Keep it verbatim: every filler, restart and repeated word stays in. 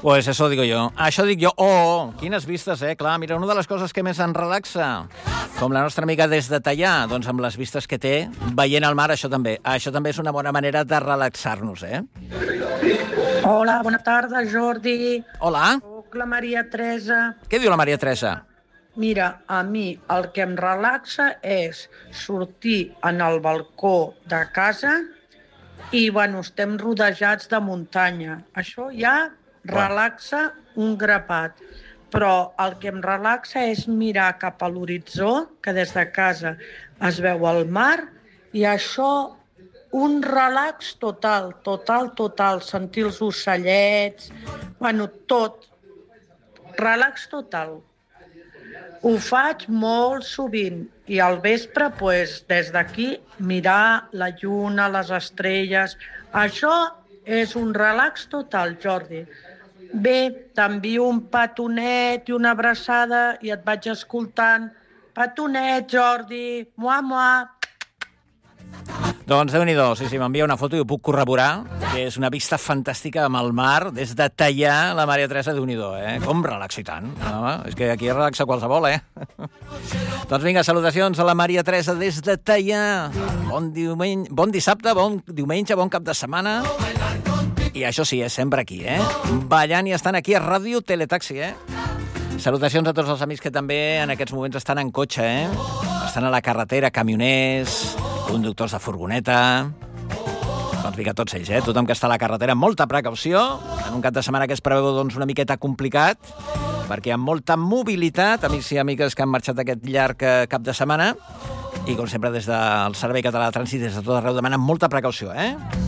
Pues eso digo jo. Això dic jo. Oh, quines vistes, eh? Clar, mira, una de les coses que més ens relaxa, com la nostra amiga des de Teià, doncs amb les vistes que té, veient el mar, això també. Això també és una bona manera de relaxar-nos, eh? Hola, bona tarda, Jordi. Hola. Soc la Maria Teresa. Què diu la Maria Teresa? Mira, a mi el que em relaxa és sortir en el balcó de casa i, bueno, estem rodejats de muntanya. Això ja relaxa un grapat. Però el que em relaxa és mirar cap a l'horitzó, que des de casa es veu el mar, i això, un relax total, total, total. Sentir els ocellets, bueno, tot. Relax total. Ho faig molt sovint i al vespre, pues, des d'aquí, mirar la lluna, les estrelles. Això és un relax total, Jordi. Bé, t'envio un petonet i una abraçada i et vaig escoltant. Petonet, Jordi. Mua, mua. Doncs déu-n'hi-do, sí, sí, m'envia una foto i ho puc corroborar, que és una vista fantàstica amb el mar, des de Teià, la Maria Teresa, déu-n'hi-do, eh? Com relaxi tant? Home, és que aquí relaxa qualsevol, eh? Doncs vinga, salutacions a la Maria Teresa des de Teià. Bon diumenge, bon dissabte, bon diumenge, bon cap de setmana. I això sí, és sempre aquí, eh? Ballant i estan aquí a Ràdio Teletaxi, eh? Salutacions a tots els amics que també en aquests moments estan en cotxe, eh? Estan a la carretera, camioners, conductors de furgoneta. Doncs vinga, tots ells, eh? Tothom que està a la carretera, molta precaució. En un cap de setmana que es preveu doncs, una miqueta complicat, perquè hi ha molta mobilitat, amics i amigues que han marxat aquest llarg cap de setmana. I, com sempre, des del Servei Català de Trànsit, des de tot arreu, demanen molta precaució, eh?